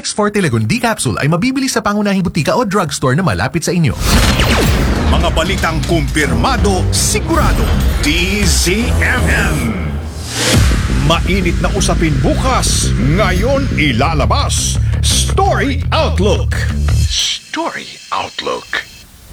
Next Forte Legon D Capsule ay mabibili sa pangunahing butika o drugstore na malapit sa inyo. Mga balitang kumpirmado, sigurado, DZMM. Mainit na usapin bukas, ngayon ilalabas. Story Outlook. Story Outlook.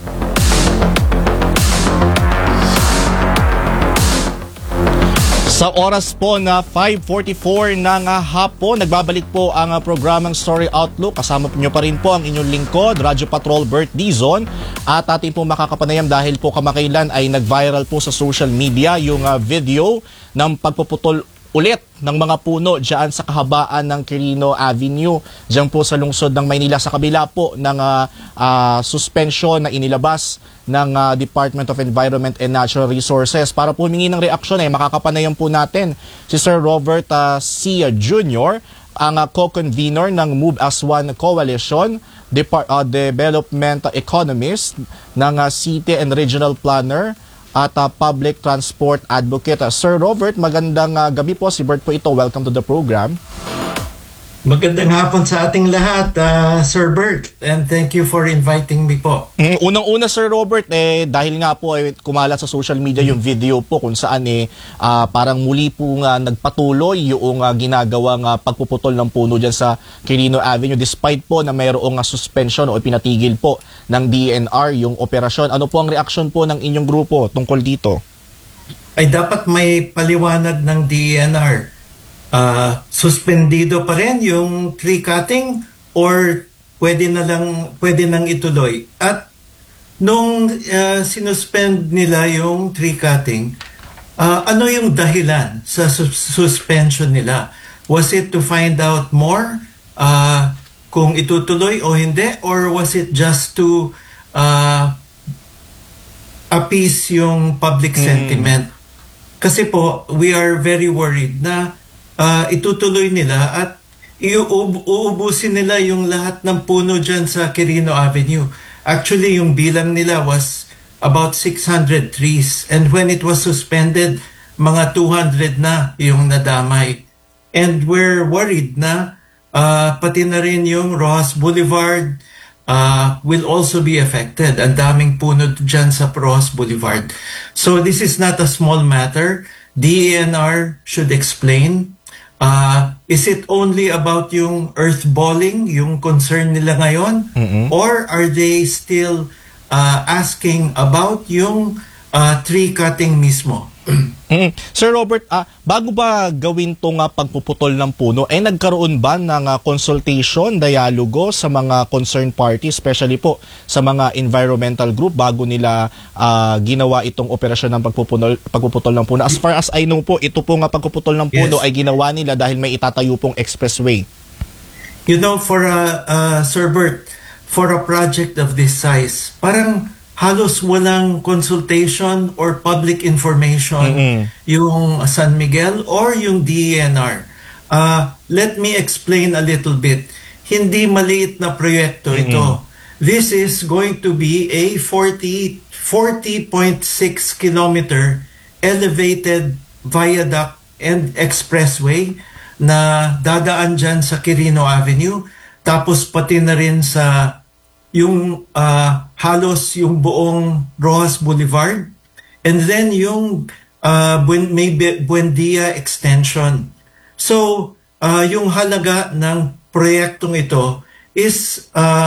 Sa oras po na 5:44 ng hapon, nagbabalik po ang programang Story Outlook. Kasama nyo pa rin po ang inyong lingkod, Radyo Patrol Bert Dizon. At ating po makakapanayam dahil po kamakailan ay nag-viral po sa social media yung video ng pagpuputol ulit ng mga puno dyan sa kahabaan ng Quirino Avenue, dyan po sa lungsod ng Maynila, sa kabila po ng suspension na inilabas ng Department of Environment and Natural Resources. Para po humingi ng reaksyon ay makakapanayam po natin si Sir Robert Sia Jr., ang co-convener ng Move as One Coalition, Development Economist ng City and Regional Planner at Public Transport Advocate. Sir Robert, magandang gabi po. Si Bert po ito. Welcome to the program. Magandang hapon sa ating lahat, Sir Bert, and thank you for inviting me po. Unang-una, Sir Robert, dahil nga po kumalat sa social media yung video po kung saan parang muli po nagpatuloy yung ginagawang pagpuputol ng puno dyan sa Quirino Avenue despite po na mayroong suspension o pinatigil po ng DENR yung operasyon. Ano po ang reaksyon po ng inyong grupo tungkol dito? Ay dapat may paliwanag ng DENR. Suspendido pa rin yung tree cutting or pwede nang ituloy. At nung sinuspend nila yung tree cutting, ano yung dahilan sa suspension nila? Was it to find out more kung itutuloy o hindi, or was it just to appease yung public sentiment? Kasi po, we are very worried na itutuloy nila at uubusin nila yung lahat ng puno dyan sa Quirino Avenue. Actually, yung bilang nila was about 600 trees. And when it was suspended, mga 200 na yung nadamay. And we're worried na pati na rin yung Rojas Boulevard will also be affected. Ang daming puno dyan sa Rojas Boulevard. So this is not a small matter. DENR should explain. Is it only about yung earthballing, yung concern nila ngayon? Or are they still asking about yung tree cutting mismo? Sir Robert, bago ba gawin itong pagpuputol ng puno, nagkaroon ba ng consultation, dialogo sa mga concerned parties, especially po sa mga environmental group bago nila ginawa itong operasyon ng pagpuputol ng puno? As far as I know po, ito po nga pagpuputol ng puno ay ginawa nila dahil may itatayo pong expressway. You know, for Sir Bert, for a project of this size, parang halos walang consultation or public information yung San Miguel or yung DENR. Let me explain a little bit. Hindi maliit na proyekto ito. This is going to be a 40.6 kilometer elevated viaduct and expressway na dadaan dyan sa Quirino Avenue. Tapos pati na rin sa yung halos yung buong Rojas Boulevard, and then yung may Buendia extension. So yung halaga ng proyektong ito is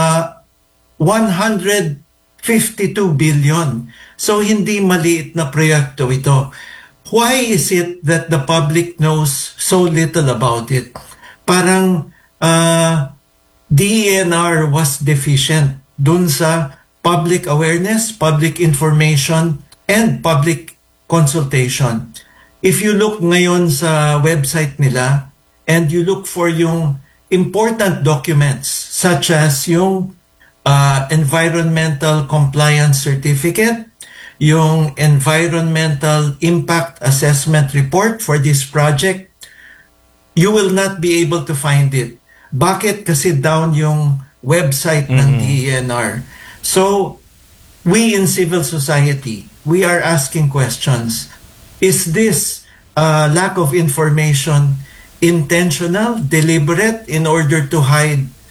152 billion. So hindi maliit na proyekto ito. Why is it that the public knows so little about it? Parang DENR was deficient dun sa public awareness, public information, and public consultation. If you look ngayon sa website nila and you look for yung important documents such as yung environmental compliance certificate, yung environmental impact assessment report for this project, you will not be able to find it. Bakit? Kasi down yung website ng DENR. So, we in civil society, we are asking questions. Is this lack of information intentional, deliberate, in order to hide